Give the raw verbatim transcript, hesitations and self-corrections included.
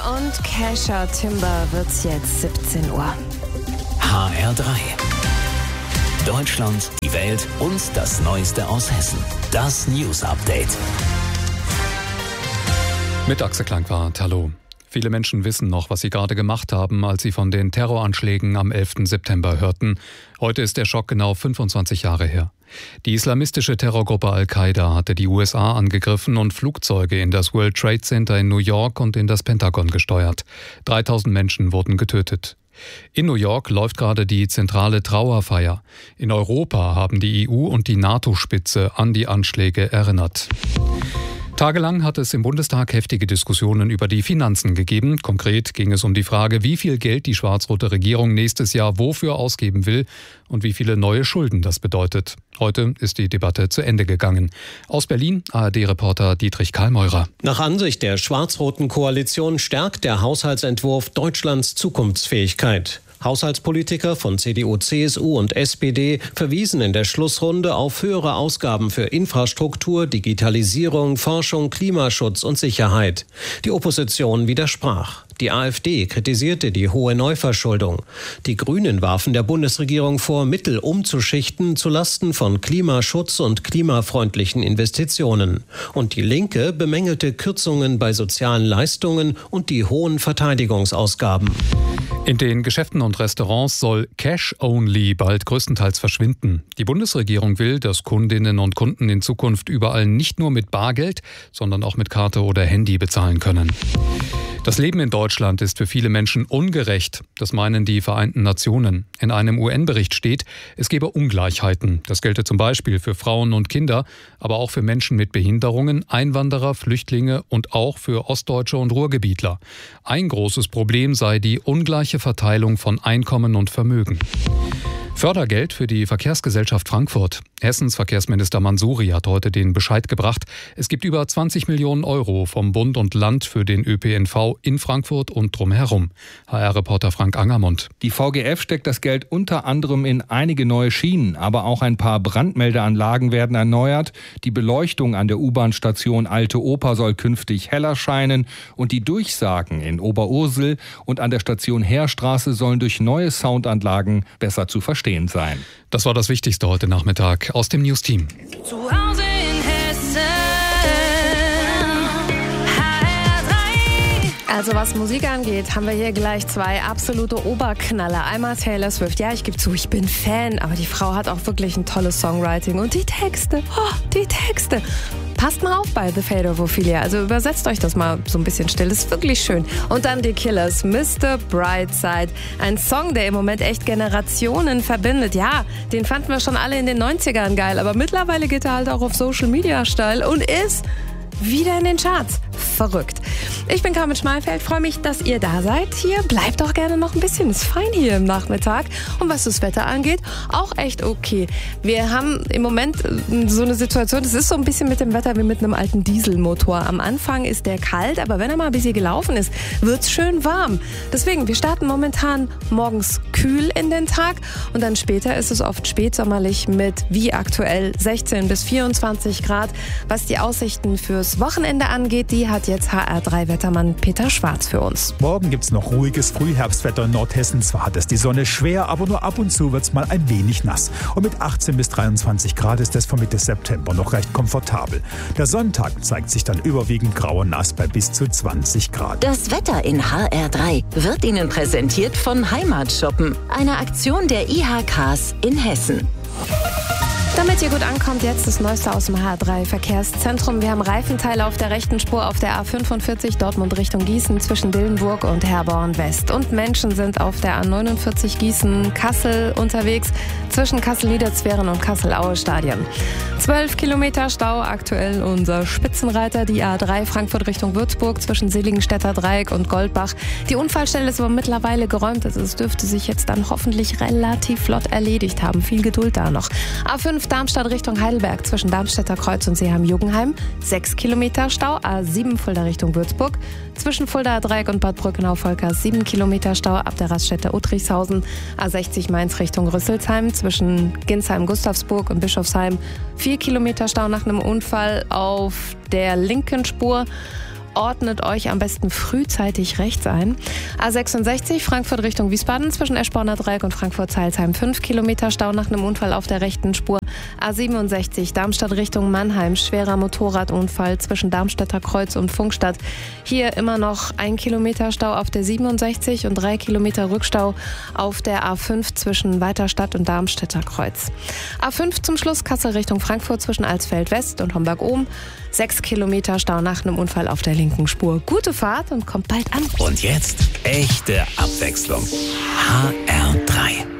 und Kesha Timber wird's jetzt siebzehn Uhr. H R drei. Deutschland, die Welt und das Neueste aus Hessen. Das News Update. Mit Axel Klangwart, hallo. Viele Menschen wissen noch, was sie gerade gemacht haben, als sie von den Terroranschlägen am elften September hörten. Heute ist der Schock genau fünfundzwanzig Jahre her. Die islamistische Terrorgruppe Al-Qaida hatte die U S A angegriffen und Flugzeuge in das World Trade Center in New York und in das Pentagon gesteuert. dreitausend Menschen wurden getötet. In New York läuft gerade die zentrale Trauerfeier. In Europa haben die E U und die NATO-Spitze an die Anschläge erinnert. Tagelang hat es im Bundestag heftige Diskussionen über die Finanzen gegeben. Konkret ging es um die Frage, wie viel Geld die schwarz-rote Regierung nächstes Jahr wofür ausgeben will und wie viele neue Schulden das bedeutet. Heute ist die Debatte zu Ende gegangen. Aus Berlin A R D-Reporter Dietrich Karlmeurer. Nach Ansicht der schwarz-roten Koalition stärkt der Haushaltsentwurf Deutschlands Zukunftsfähigkeit. Haushaltspolitiker von C D U, C S U und S P D verwiesen in der Schlussrunde auf höhere Ausgaben für Infrastruktur, Digitalisierung, Forschung, Klimaschutz und Sicherheit. Die Opposition widersprach. Die AfD kritisierte die hohe Neuverschuldung. Die Grünen warfen der Bundesregierung vor, Mittel umzuschichten zulasten von Klimaschutz und klimafreundlichen Investitionen. Und die Linke bemängelte Kürzungen bei sozialen Leistungen und die hohen Verteidigungsausgaben. In den Geschäften und Restaurants soll Cash-Only bald größtenteils verschwinden. Die Bundesregierung will, dass Kundinnen und Kunden in Zukunft überall nicht nur mit Bargeld, sondern auch mit Karte oder Handy bezahlen können. Das Leben in Deutschland ist für viele Menschen ungerecht. Das meinen die Vereinten Nationen. In einem U N-Bericht steht, es gebe Ungleichheiten. Das gelte zum Beispiel für Frauen und Kinder, aber auch für Menschen mit Behinderungen, Einwanderer, Flüchtlinge und auch für Ostdeutsche und Ruhrgebietler. Ein großes Problem sei die ungleiche Verteilung von Einkommen und Vermögen. Fördergeld für die Verkehrsgesellschaft Frankfurt. Hessens Verkehrsminister Mansouri hat heute den Bescheid gebracht. Es gibt über zwanzig Millionen Euro vom Bund und Land für den Ö P N V in Frankfurt und drumherum. H R-Reporter Frank Angermund. Die V G F steckt das Geld unter anderem in einige neue Schienen, aber auch ein paar Brandmeldeanlagen werden erneuert. Die Beleuchtung an der U-Bahn-Station Alte Oper soll künftig heller scheinen und die Durchsagen in Oberursel und an der Station Heerstraße sollen durch neue Soundanlagen besser zu verstehen sein. Das war das Wichtigste heute Nachmittag aus dem News-Team. Zu Hause in Hessen, H R drei. Also was Musik angeht, haben wir hier gleich zwei absolute Oberknaller. Einmal Taylor Swift. Ja, ich gebe zu, ich bin Fan, aber die Frau hat auch wirklich ein tolles Songwriting. Und die Texte, oh, die Texte. Passt mal auf bei The Fate of Ophelia. Also übersetzt euch das mal so ein bisschen still. Das ist wirklich schön. Und dann die Killers, Mister Brightside. Ein Song, der im Moment echt Generationen verbindet. Ja, den fanden wir schon alle in den neunzigern geil. Aber mittlerweile geht er halt auch auf Social Media steil und ist wieder in den Charts. Verrückt. Ich bin Carmen Schmalfeld, freue mich, dass ihr da seid. Hier bleibt doch gerne noch ein bisschen. Ist fein hier im Nachmittag. Und was das Wetter angeht, auch echt okay. Wir haben im Moment so eine Situation, es ist so ein bisschen mit dem Wetter wie mit einem alten Dieselmotor. Am Anfang ist der kalt, aber wenn er mal ein bisschen gelaufen ist, wird's schön warm. Deswegen, wir starten momentan morgens kühl in den Tag und dann später ist es oft spätsommerlich mit, wie aktuell, sechzehn bis vierundzwanzig Grad. Was die Aussichten fürs Wochenende angeht, die hat jetzt H R drei Wettermann Peter Schwarz für uns. Morgen gibt's noch ruhiges Frühherbstwetter in Nordhessen. Zwar hat es die Sonne schwer, aber nur ab und zu wird's mal ein wenig nass. Und mit achtzehn bis dreiundzwanzig Grad ist es von Mitte September noch recht komfortabel. Der Sonntag zeigt sich dann überwiegend grau und nass bei bis zu zwanzig Grad. Das Wetter in H R drei wird Ihnen präsentiert von Heimatshoppen, einer Aktion der I H Ks in Hessen. Damit ihr gut ankommt, jetzt das Neueste aus dem H R drei Verkehrszentrum. Wir haben Reifenteile auf der rechten Spur auf der A fünfundvierzig Dortmund Richtung Gießen zwischen Dillenburg und Herborn West. Und Menschen sind auf der A neunundvierzig Gießen-Kassel unterwegs zwischen Kassel-Niederzweren und Kassel-Aue-Stadion. Zwölf Kilometer Stau aktuell unser Spitzenreiter, die A drei Frankfurt Richtung Würzburg zwischen Seligenstädter Dreieck und Goldbach. Die Unfallstelle ist aber mittlerweile geräumt. Also es dürfte sich jetzt dann hoffentlich relativ flott erledigt haben. Viel Geduld da noch. A fünf Darmstadt Richtung Heidelberg zwischen Darmstädter Kreuz und Seeheim-Jugenheim. Sechs Kilometer Stau. A sieben Fulda Richtung Würzburg. Zwischen Fulda Dreieck und Bad Brückenau-Volkers sieben Kilometer Stau ab der Raststätte Uttrichshausen. A sechzig Mainz Richtung Rüsselsheim zwischen Ginsheim-Gustavsburg und Bischofsheim. Vier Kilometer Stau nach einem Unfall auf der linken Spur. ordnet euch am besten frühzeitig rechts ein. A sechsundsechzig Frankfurt Richtung Wiesbaden zwischen Eschborner Dreieck und Frankfurt-Zeilsheim fünf Kilometer Stau nach einem Unfall auf der rechten Spur. A siebenundsechzig Darmstadt Richtung Mannheim, schwerer Motorradunfall zwischen Darmstädter Kreuz und Funkstadt. Hier immer noch ein Kilometer Stau auf der siebenundsechzig und drei Kilometer Rückstau auf der A fünf zwischen Weiterstadt und Darmstädter Kreuz. A fünf zum Schluss Kassel Richtung Frankfurt zwischen Alsfeld West und Homberg-Ohm. Sechs Kilometer Stau nach einem Unfall auf der linken Spur. Gute Fahrt und kommt bald an. Und jetzt echte Abwechslung. H R drei.